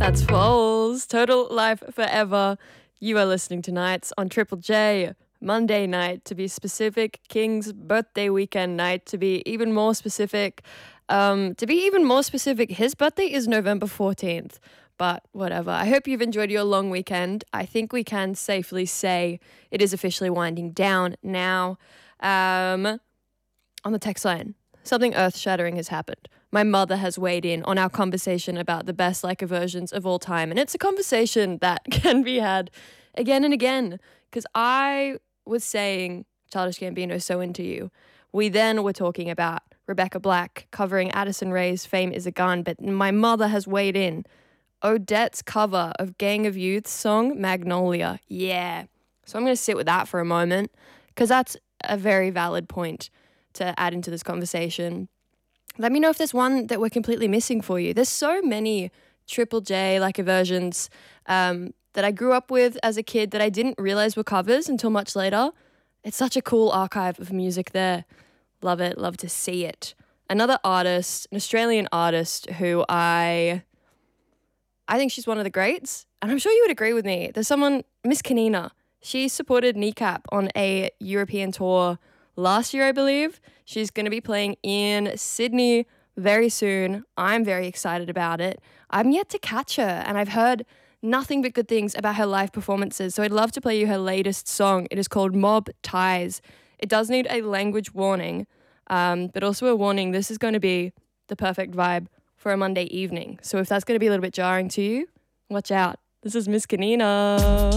That's Foles. Total Life Forever. You are listening tonight on Triple J. Monday night, to be specific. King's birthday weekend night, to be even more specific. His birthday is November 14th. But whatever. I hope you've enjoyed your long weekend. I think we can safely say it is officially winding down now. On the text line, something earth-shattering has happened. My mother has weighed in on our conversation about the best Leica versions of all time. And it's a conversation that can be had again and again. Because I was saying Childish Gambino, So Into You. We then were talking about Rebecca Black covering Addison Rae's Fame is a Gun. But my mother has weighed in. Odette's cover of Gang of Youth's song, Magnolia. Yeah. So I'm going to sit with that for a moment. Because that's a very valid point to add into this conversation. Let me know if there's one that we're completely missing for you. There's so many Triple J Leica versions that I grew up with as a kid that I didn't realize were covers until much later. It's such a cool archive of music there. Love it. Love to see it. Another artist, an Australian artist who I think she's one of the greats. And I'm sure you would agree with me. There's someone, Miss Kanina. She supported Kneecap on a European tour last year, I believe. She's going to be playing in Sydney very soon. I'm very excited about it. I'm yet to catch her, and I've heard nothing but good things about her live performances. So I'd love to play you her latest song. It is called Mob Ties. It does need a language warning, but also a warning. This is going to be the perfect vibe for a Monday evening. So if that's going to be a little bit jarring to you, watch out. This is Miss Kanina.